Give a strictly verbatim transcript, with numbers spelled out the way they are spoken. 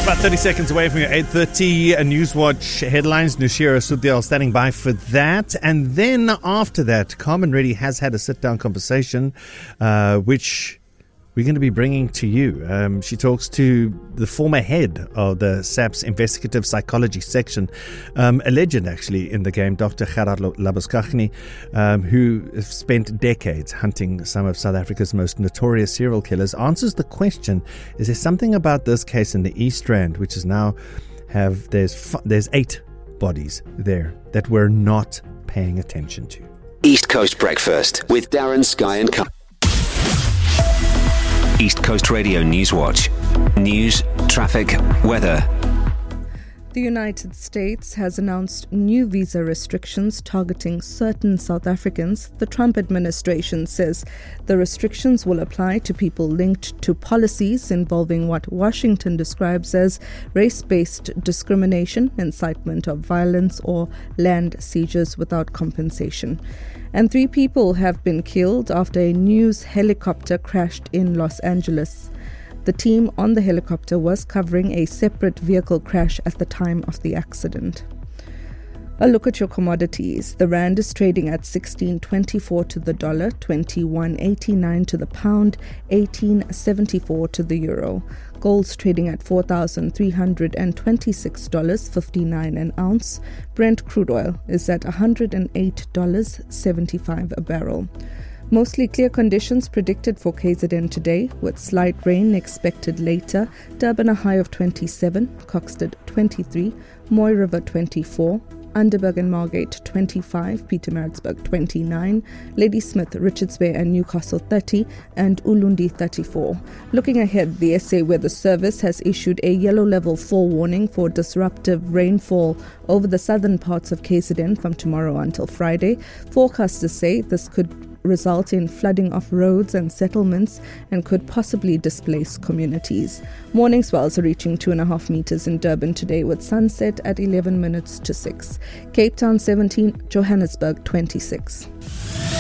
About thirty seconds away from your eight thirty Newswatch headlines. Nushira Sudyal standing by for that. And then after that, Carmen Reddy has had a sit-down conversation, uh, which we're going to be bringing to you. Um, she talks to the former head of the S A P's investigative psychology section, um, a legend actually in the game, Doctor Gerard Labuschagne, um, who spent decades hunting some of South Africa's most notorious serial killers, answers the question, is there something about this case in the East Rand, which is now have, there's, there's eight bodies there that we're not paying attention to. East Coast Breakfast with Darren, Sky and Co. East Coast Radio Newswatch. News, traffic, weather. The United States has announced new visa restrictions targeting certain South Africans. The Trump administration says the restrictions will apply to people linked to policies involving what Washington describes as race-based discrimination, incitement of violence, or land seizures without compensation. And three people have been killed after a news helicopter crashed in Los Angeles. The team on the helicopter was covering a separate vehicle crash at the time of the accident. A look at your commodities. The rand is trading at sixteen twenty-four to the dollar, twenty-one eighty-nine to the pound, eighteen seventy-four to the euro. Gold's trading at four thousand three hundred twenty-six dollars and fifty-nine cents an ounce. Brent crude oil is at one hundred eight dollars and seventy-five cents a barrel. Mostly clear conditions predicted for K Z N today, with slight rain expected later. Durban a high of twenty-seven, Kokstad twenty-three, Moy River twenty-four, Underberg and Margate twenty-five, Pietermaritzburg twenty-nine, Ladysmith, Richards Bay and Newcastle thirty, and Ulundi thirty-four. Looking ahead, the S A Weather Service has issued a yellow level four warning for disruptive rainfall over the southern parts of K Z N from tomorrow until Friday. Forecasters say this could result in flooding of roads and settlements and could possibly displace communities. Morning swells are reaching two and a half meters in Durban today, with sunset at eleven minutes to six. Cape Town seventeen, Johannesburg twenty-six.